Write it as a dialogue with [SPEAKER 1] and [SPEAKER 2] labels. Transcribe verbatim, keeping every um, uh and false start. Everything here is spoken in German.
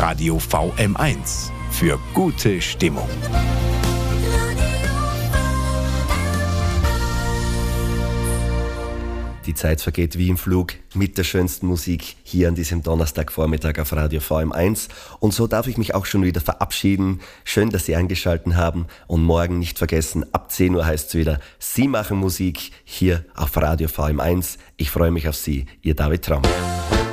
[SPEAKER 1] Radio V M eins für gute Stimmung.
[SPEAKER 2] Die Zeit vergeht wie im Flug mit der schönsten Musik hier an diesem Donnerstagvormittag auf Radio V M eins. Und so darf ich mich auch schon wieder verabschieden. Schön, dass Sie eingeschaltet haben. Und morgen nicht vergessen, ab zehn Uhr heißt es wieder, Sie machen Musik hier auf Radio V M eins. Ich freue mich auf Sie, Ihr David Traum.